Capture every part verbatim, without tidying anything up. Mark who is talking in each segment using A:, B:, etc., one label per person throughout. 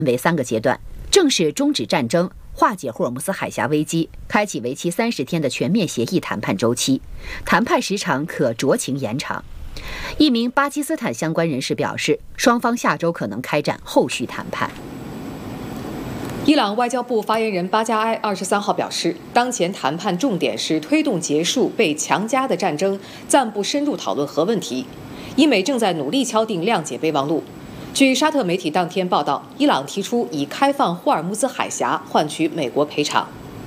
A: 为三个阶段，正式终止战争，化解霍尔木兹海峡危机，开启为期三十天的全面协议谈判周期，谈判时长可酌情延长。一名巴基斯坦相关人士表示，双方下周可能开展后续谈判。
B: 伊朗外交部发言人巴加埃二十三号表示，当前谈判重点是推动结束被强加的战争，暂不深入讨论核问题。伊美正在努力敲定谅解备忘录。据沙特媒体当天报道，伊朗提出以开放霍尔木兹海峡换取美国赔偿。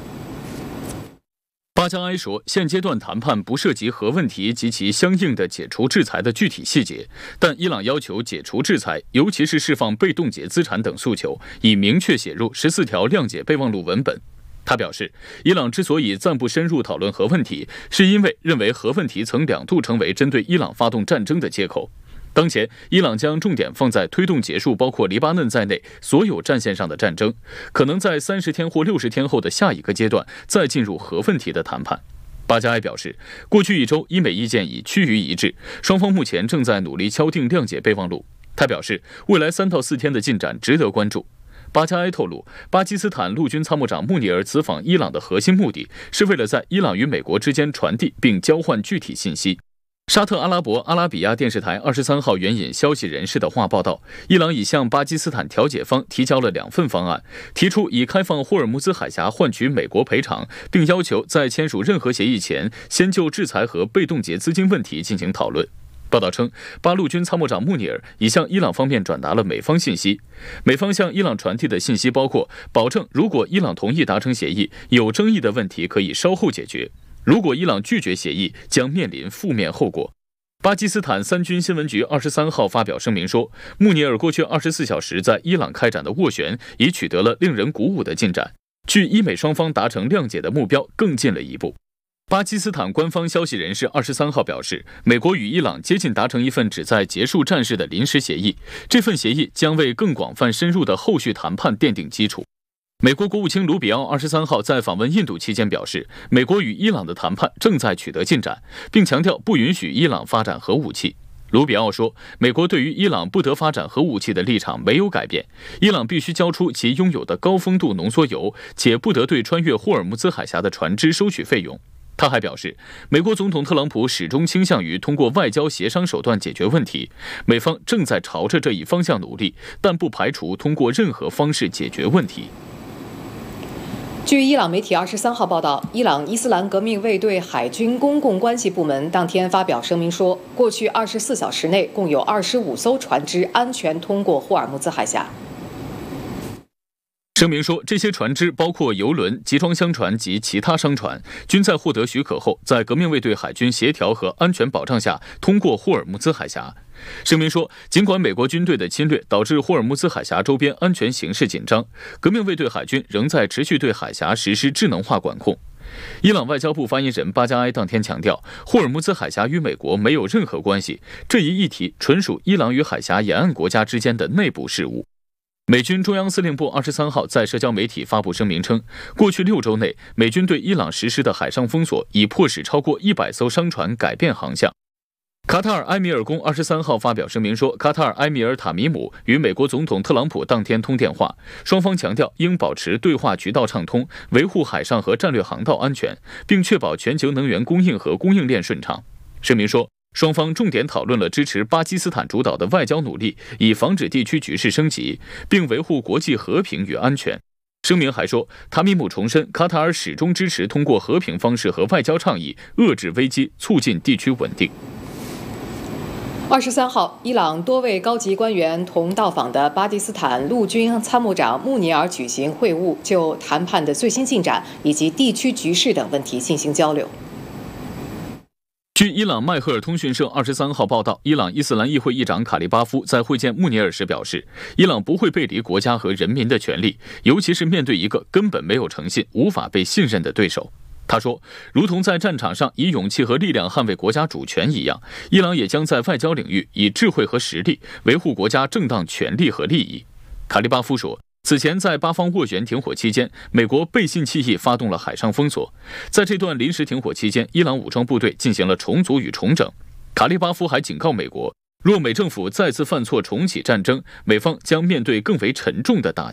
C: 巴加埃说，现阶段谈判不涉及核问题及其相应的解除制裁的具体细节，但伊朗要求解除制裁，尤其是释放被冻结资产等诉求，已明确写入十四条谅解备忘录文本。他表示，伊朗之所以暂不深入讨论核问题，是因为认为核问题曾两度成为针对伊朗发动战争的借口。当前，伊朗将重点放在推动结束包括黎巴嫩在内所有战线上的战争，可能在三十天或六十天后的下一个阶段再进入核问题的谈判。巴加埃表示，过去一周伊美意见已趋于一致，双方目前正在努力敲定谅解备忘录。他表示，未来三到四天的进展值得关注。巴加埃透露，巴基斯坦陆军参谋长穆尼尔此访伊朗的核心目的是为了在伊朗与美国之间传递并交换具体信息。沙特阿拉伯阿拉比亚电视台二十三号援引消息人士的话报道，伊朗已向巴基斯坦调解方提交了两份方案，提出以开放霍尔木兹海峡换取美国赔偿，并要求在签署任何协议前，先就制裁和被冻结资金问题进行讨论。报道称，巴陆军参谋长穆尼尔已向伊朗方面转达了美方信息，美方向伊朗传递的信息包括保证，如果伊朗同意达成协议，有争议的问题可以稍后解决。如果伊朗拒绝协议，将面临负面后果。巴基斯坦三军新闻局二十三号发表声明说，穆尼尔过去二十四小时在伊朗开展的斡旋已取得了令人鼓舞的进展，距伊美双方达成谅解的目标更近了一步。巴基斯坦官方消息人士二十三号表示，美国与伊朗接近达成一份旨在结束战事的临时协议，这份协议将为更广泛深入的后续谈判奠定基础。美国国务卿卢比奥二十三号在访问印度期间表示，美国与伊朗的谈判正在取得进展，并强调不允许伊朗发展核武器。卢比奥说，美国对于伊朗不得发展核武器的立场没有改变，伊朗必须交出其拥有的高丰度浓缩铀，且不得对穿越霍尔木兹海峡的船只收取费用。他还表示，美国总统特朗普始终倾向于通过外交协商手段解决问题，美方正在朝着这一方向努力，但不排除通过任何方式解决问题。
B: 据伊朗媒体二十三号报道，伊朗伊斯兰革命卫队海军公共关系部门当天发表声明说，过去二十四小时内共有二十五艘船只安全通过霍尔木兹海峡。
C: 声明说，这些船只包括油轮、集装箱船及其他商船，均在获得许可后，在革命卫队海军协调和安全保障下通过霍尔木兹海峡。声明说，尽管美国军队的侵略导致霍尔木兹海峡周边安全形势紧张，革命卫队海军仍在持续对海峡实施智能化管控。伊朗外交部发言人巴加埃当天强调，霍尔木兹海峡与美国没有任何关系，这一议题纯属伊朗与海峡沿岸国家之间的内部事务。美军中央司令部二十三号在社交媒体发布声明称，过去六周内，美军对伊朗实施的海上封锁已迫使超过一百艘商船改变航向。卡塔尔埃米尔宫二十三号发表声明说，卡塔尔埃米尔塔米姆与美国总统特朗普当天通电话，双方强调应保持对话渠道畅通，维护海上和战略航道安全，并确保全球能源供应和供应链顺畅。声明说，双方重点讨论了支持巴基斯坦主导的外交努力，以防止地区局势升级，并维护国际和平与安全。声明还说，塔米姆重申，卡塔尔始终支持通过和平方式和外交倡议遏制危机，促进地区稳定。
B: 二十三号，伊朗多位高级官员同到访的巴基斯坦陆军参谋长穆尼尔举行会晤，就谈判的最新进展以及地区局势等问题进行交流。
C: 据伊朗迈赫尔通讯社二十三号报道，伊朗伊斯兰议会议长卡利巴夫在会见穆尼尔时表示，伊朗不会背离国家和人民的权利，尤其是面对一个根本没有诚信、无法被信任的对手。他说，如同在战场上以勇气和力量捍卫国家主权一样，伊朗也将在外交领域以智慧和实力维护国家正当权利和利益。卡利巴夫说，此前在巴方斡旋停火期间，美国背信弃义发动了海上封锁。在这段临时停火期间，伊朗武装部队进行了重组与重整。卡利巴夫还警告美国， 若美政府再次犯错重启战争，美方将面对更为沉重的打击。